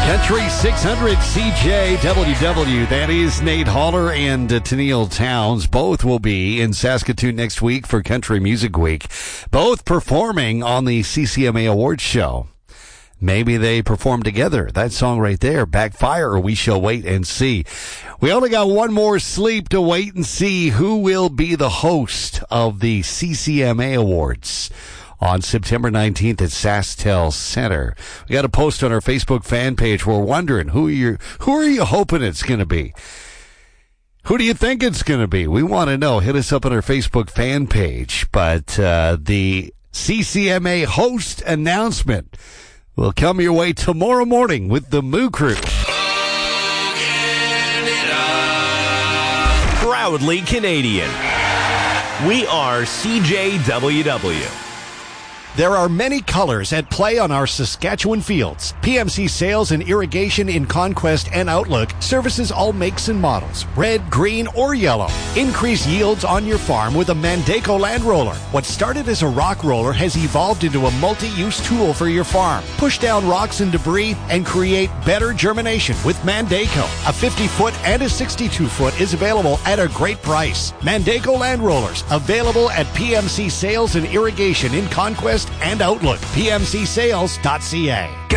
Country 600 CJWW. That is Nate Haller and Tennille Towns. Both will be in Saskatoon next week for Country Music Week. Both performing on the CCMA Awards show. Maybe they perform together. That song right there, Backfire, we shall wait and see. We only got one more sleep to wait and see who will be the host of the CCMA Awards on September 19th at SaskTel Center. We got a post on our Facebook fan page. We're wondering who are you hoping it's going to be? Who do you think it's going to be? We want to know. Hit us up on our Facebook fan page. But the CCMA host announcement will come your way tomorrow morning with the Moo Crew. Proudly Canadian. We are CJWW. There are many colors at play on our Saskatchewan fields. PMC Sales and Irrigation in Conquest and Outlook services all makes and models, red, green, or yellow. Increase yields on your farm with a Mandaco land roller. What started as a rock roller has evolved into a multi-use tool for your farm. Push down rocks and debris and create better germination with Mandaco. A 50-foot and a 62-foot is available at a great price. Mandaco land rollers available at PMC Sales and Irrigation in Conquest and Outlook. PMCSales.ca.